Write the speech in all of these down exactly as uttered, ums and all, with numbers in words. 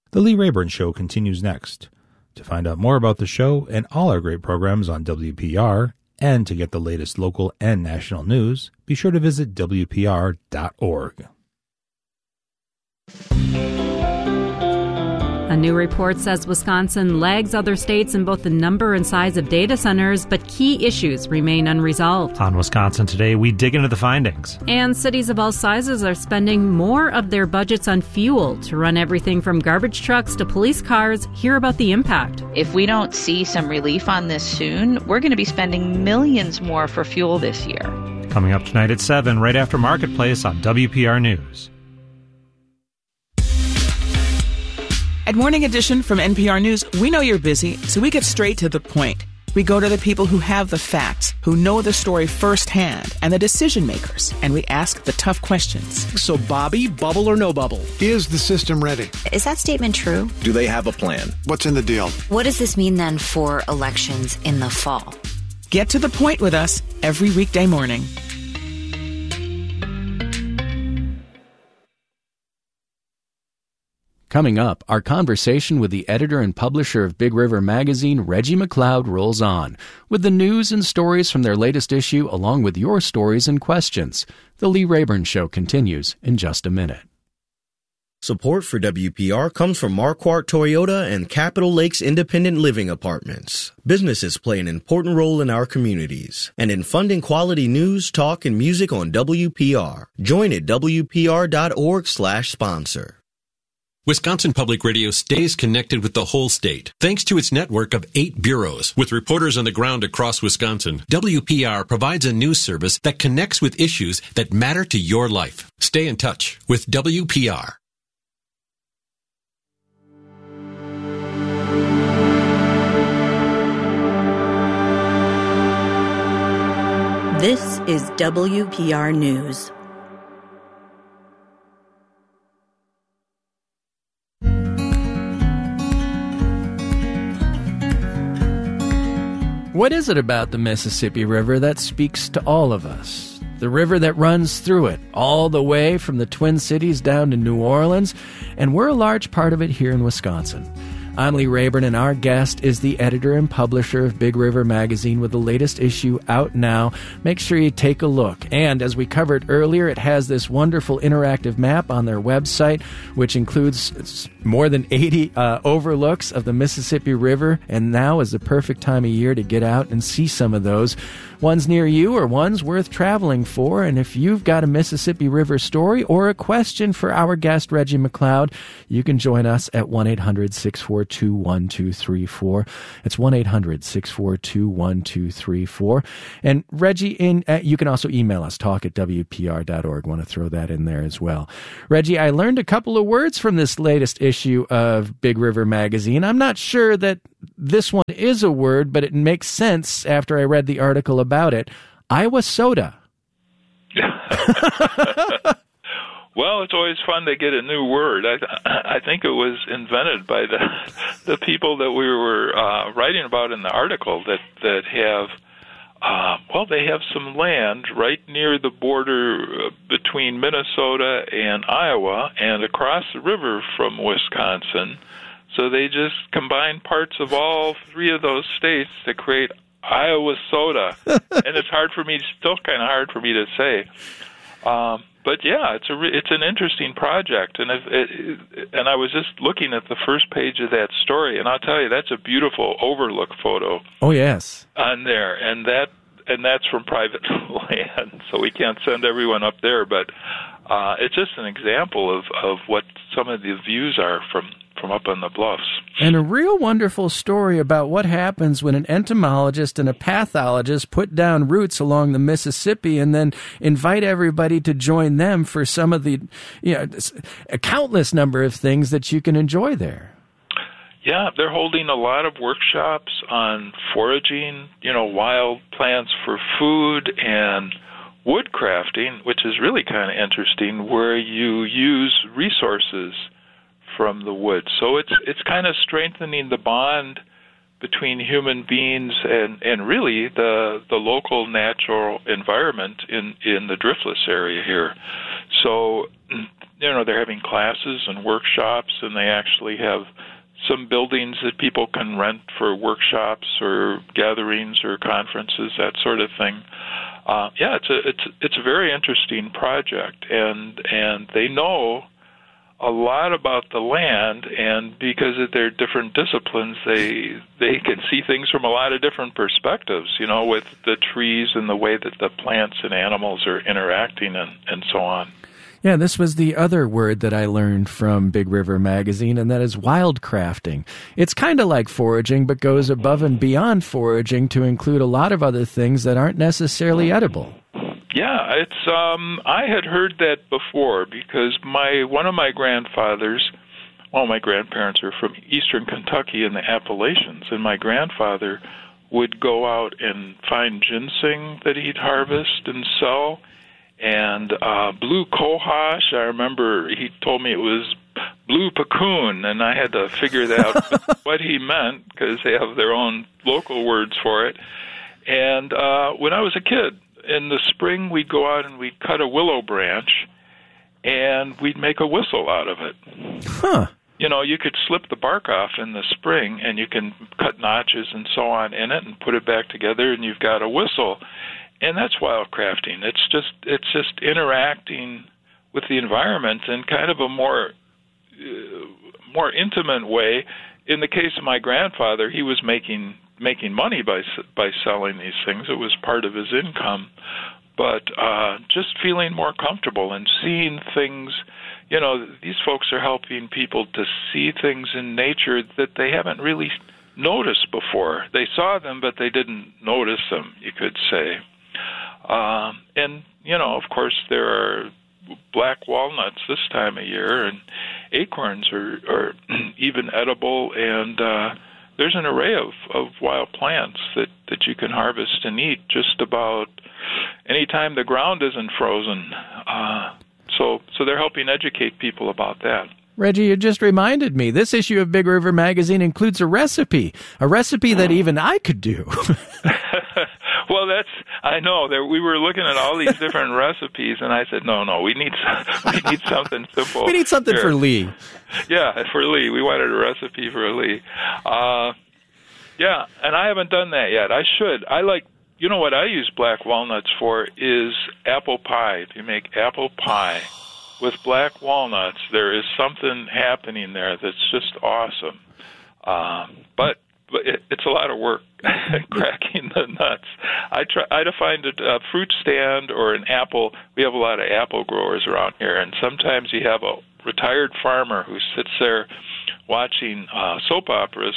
The Lee Rayburn Show continues next. To find out more about the show and all our great programs on W P R, and to get the latest local and national news, be sure to visit W P R dot org. A new report says Wisconsin lags other states in both the number and size of data centers, but key issues remain unresolved. On Wisconsin Today, we dig into the findings. And cities of all sizes are spending more of their budgets on fuel to run everything from garbage trucks to police cars. Hear about the impact. If we don't see some relief on this soon, we're going to be spending millions more for fuel this year. Coming up tonight at seven, right after Marketplace on W P R News. At Morning Edition from N P R News, we know you're busy, so we get straight to the point. We go to the people who have the facts, who know the story firsthand, and the decision makers, and we ask the tough questions. So, Bobby, bubble or no bubble? Is the system ready? Is that statement true? Do they have a plan? What's in the deal? What does this mean then for elections in the fall? Get to the point with us every weekday morning. Coming up, our conversation with the editor and publisher of Big River Magazine, Reggie McLeod, rolls on, with the news and stories from their latest issue, along with your stories and questions. The Lee Rayburn Show continues in just a minute. Support for W P R comes from Marquardt Toyota and Capitol Lakes Independent Living Apartments. Businesses play an important role in our communities and in funding quality news, talk, and music on W P R. Join at W P R dot org slash sponsor. Wisconsin Public Radio stays connected with the whole state. Thanks to its network of eight bureaus with reporters on the ground across Wisconsin, W P R provides a news service that connects with issues that matter to your life. Stay in touch with W P R. This is W P R News. What is it about the Mississippi River that speaks to all of us? The river that runs through it, all the way from the Twin Cities down to New Orleans, and we're a large part of it here in Wisconsin. I'm Lee Rayburn, and our guest is the editor and publisher of Big River Magazine with the latest issue out now. Make sure you take a look. And as we covered earlier, it has this wonderful interactive map on their website, which includes more than eighty uh, overlooks of the Mississippi River, and now is the perfect time of year to get out and see some of those. Ones near you or ones worth traveling for. And if you've got a Mississippi River story or a question for our guest, Reggie McLeod, you can join us at one eight hundred six four two one two three four. It's one eight hundred six four two one two three four. And Reggie, in uh, you can also email us, talk at W P R dot org. Want to throw that in there as well. Reggie, I learned a couple of words from this latest issue of Big River Magazine. I'm not sure that this one is a word, but it makes sense after I read the article about it. Iowa soda. Well, it's always fun to get a new word. I, I think it was invented by the the people that we were uh, writing about in the article that that have, uh, well, they have some land right near the border between Minnesota and Iowa and across the river from Wisconsin. So they just combine parts of all three of those states to create Iowa soda, and it's hard for me, still kind of hard for me to say. Um, but yeah, it's a re- it's an interesting project, and if it, and I was just looking at the first page of that story, and I'll tell you, that's a beautiful overlook photo. Oh yes, on there, and that and that's from private land, so we can't send everyone up there, but uh, it's just an example of of what some of the views are from. from up on the bluffs. And a real wonderful story about what happens when an entomologist and a pathologist put down roots along the Mississippi and then invite everybody to join them for some of the, you know, a countless number of things that you can enjoy there. Yeah, they're holding a lot of workshops on foraging, you know, wild plants for food, and wood crafting, which is really kind of interesting, where you use resources from the woods. So it's it's kind of strengthening the bond between human beings and, and really the the local natural environment in, in the Driftless area here. So you know, they're having classes and workshops, and they actually have some buildings that people can rent for workshops or gatherings or conferences, that sort of thing. Uh, yeah, it's a it's it's a very interesting project, and and they know a lot about the land, and because of their different disciplines, they they can see things from a lot of different perspectives, you know, with the trees and the way that the plants and animals are interacting and, and so on. Yeah, this was the other word that I learned from Big River Magazine, and that is wildcrafting. It's kind of like foraging, but goes above and beyond foraging to include a lot of other things that aren't necessarily edible. Yeah, it's um I had heard that before because my one of my grandfathers, well, my grandparents are from eastern Kentucky in the Appalachians, and my grandfather would go out and find ginseng that he'd harvest and sell, and uh blue cohosh. I remember he told me it was blue puccoon, and I had to figure out what he meant because they have their own local words for it. And uh when I was a kid, in the spring, we'd go out and we'd cut a willow branch, and we'd make a whistle out of it. Huh. You know, you could slip the bark off in the spring, and you can cut notches and so on in it and put it back together, and you've got a whistle. And that's wildcrafting. It's just it's just interacting with the environment in kind of a more uh, more intimate way. In the case of my grandfather, he was making making money by by selling these things. It was part of his income, but uh, just feeling more comfortable and seeing things. You know, these folks are helping people to see things in nature that they haven't really noticed before. They saw them, but they didn't notice them, you could say. Uh, and, you know, of course, there are black walnuts this time of year, and acorns are, are even edible, and uh, there's an array of, of wild plants that, that you can harvest and eat just about any time the ground isn't frozen. Uh, so, so they're helping educate people about that. Reggie, you just reminded me, this issue of Big River Magazine includes a recipe, a recipe that even I could do. Well, that's, I know, there, we were looking at all these different recipes, and I said, no, no, we need we need something simple. We need something Here. for Lee. Yeah, for Lee. We wanted a recipe for Lee. Uh, yeah, and I haven't done that yet. I should. I like, you know what I use black walnuts for is apple pie. If you make apple pie with black walnuts, there is something happening there that's just awesome. Um, but but it, it's a lot of work cracking the nuts. I try I to find a, a fruit stand or an apple. We have a lot of apple growers around here, and sometimes you have a retired farmer who sits there watching uh, soap operas,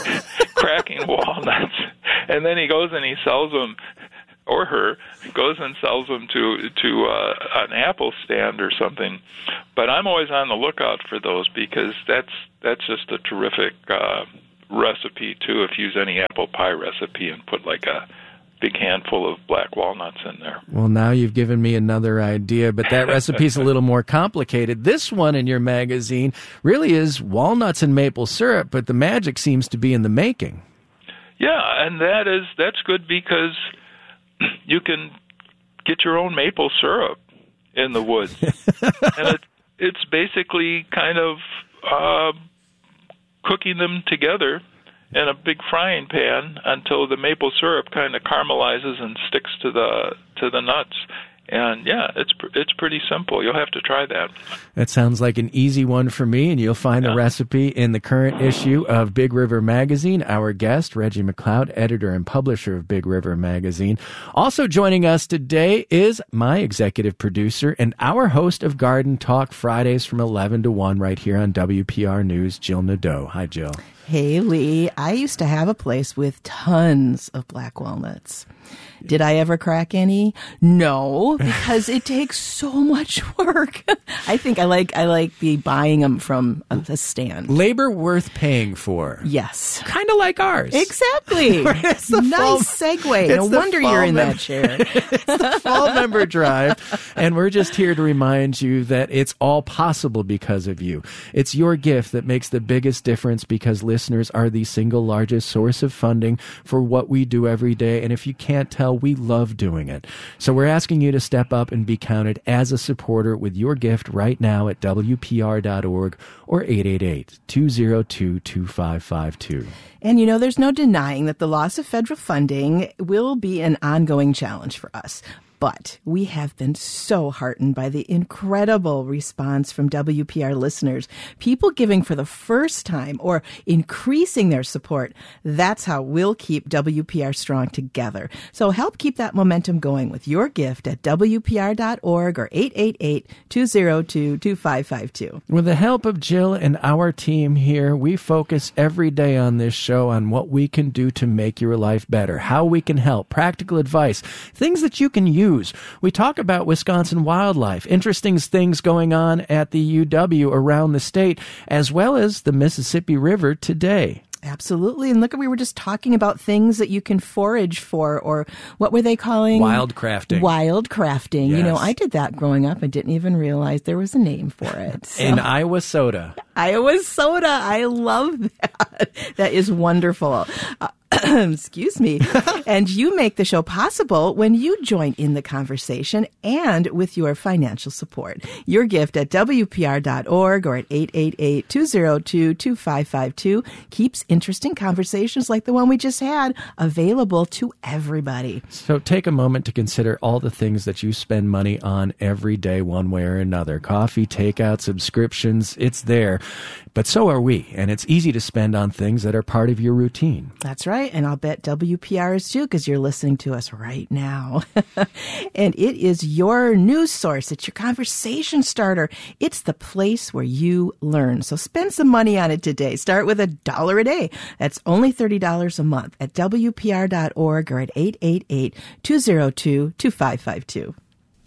cracking walnuts, and then he goes and he sells them. Or her goes and sells them to to uh, an apple stand or something, but I'm always on the lookout for those because that's that's just a terrific uh, recipe too. If you use any apple pie recipe and put like a big handful of black walnuts in there. Well, now you've given me another idea, but that recipe's a little more complicated. This one in your magazine really is walnuts and maple syrup, but the magic seems to be in the making. Yeah, and that is that's good because you can get your own maple syrup in the woods. And it, it's basically kind of uh, cooking them together in a big frying pan until the maple syrup kind of caramelizes and sticks to the to the nuts. And, yeah, it's it's pretty simple. You'll have to try that. That sounds like an easy one for me, and you'll find yeah. a recipe in the current issue of Big River Magazine. Our guest, Reggie McLeod, editor and publisher of Big River Magazine. Also joining us today is my executive producer and our host of Garden Talk Fridays from eleven to one right here on W P R News, Jill Nadeau. Hi, Jill. Hey, Lee. I used to have a place with tons of black walnuts. Did I ever crack any? No, because it takes so much work. I think I like I like the buying them from a, a stand. Labor worth paying for. Yes. Kind of like ours. Exactly. Nice fall, segue. No wonder you're in mem- that chair. It's the Fall Member Drive, and we're just here to remind you that it's all possible because of you. It's your gift that makes the biggest difference because listeners are the single largest source of funding for what we do every day. And if you can't tell, we love doing it. So we're asking you to step up and be counted as a supporter with your gift right now at W P R dot org or eight eight eight, two oh two, two five five two. And you know, there's no denying that the loss of federal funding will be an ongoing challenge for us. But we have been so heartened by the incredible response from W P R listeners, people giving for the first time or increasing their support. That's how we'll keep W P R strong together. So help keep that momentum going with your gift at W P R dot org or eight eight eight, two oh two, two five five two. With the help of Jill and our team here, we focus every day on this show on what we can do to make your life better, how we can help, practical advice, things that you can use. We talk about Wisconsin wildlife, interesting things going on at the U W around the state, as well as the Mississippi River today. Absolutely. And look, we were just talking about things that you can forage for, or what were they calling? Wild crafting. Wild crafting. Yes. You know, I did that growing up and didn't even realize there was a name for it. So. In Iowa soda. Iowa soda. I love that. That is wonderful. Uh, excuse me. And you make the show possible when you join in the conversation and with your financial support. Your gift at W P R dot org or at eight eight eight, two oh two, two five five two keeps interesting conversations like the one we just had available to everybody. So take a moment to consider all the things that you spend money on every day one way or another. Coffee, takeout, subscriptions, it's there. But so are we, and it's easy to spend on things that are part of your routine. That's right, and I'll bet W P R is too, because you're listening to us right now. And it is your news source. It's your conversation starter. It's the place where you learn. So spend some money on it today. Start with a dollar a day. That's only thirty dollars a month at W P R dot org or at eight eight eight, two oh two, two five five two.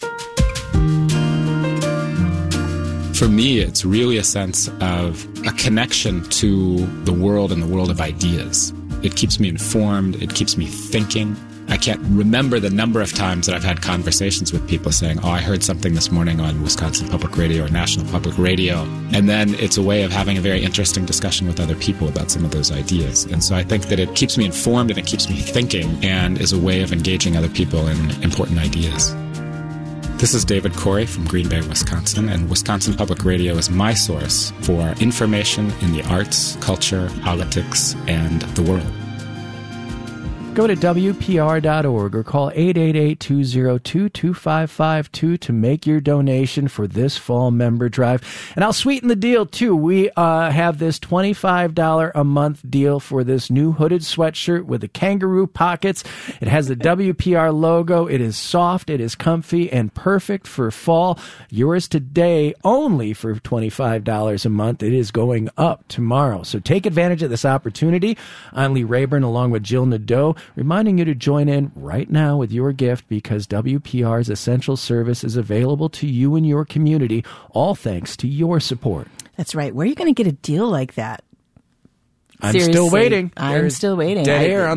For me, it's really a sense of a connection to the world and the world of ideas. It keeps me informed. It keeps me thinking. I can't remember the number of times that I've had conversations with people saying, oh, I heard something this morning on Wisconsin Public Radio or National Public Radio. And then it's a way of having a very interesting discussion with other people about some of those ideas. And so I think that it keeps me informed and it keeps me thinking and is a way of engaging other people in important ideas. This is David Corey from Green Bay, Wisconsin, and Wisconsin Public Radio is my source for information in the arts, culture, politics, and the world. Go to W P R dot org or call eight eight eight, two oh two, two five five two to make your donation for this fall member drive. And I'll sweeten the deal, too. We uh, have this twenty-five dollars a month deal for this new hooded sweatshirt with the kangaroo pockets. It has the W P R logo. It is soft, it is comfy, and perfect for fall. Yours today only for twenty-five dollars a month. It is going up tomorrow. So take advantage of this opportunity. I'm Lee Rayburn along with Jill Nadeau, reminding you to join in right now with your gift because W P R's essential service is available to you and your community, all thanks to your support. That's right. Where are you going to get a deal like that? I'm Seriously, still waiting. I'm There's still waiting. Dead I, air on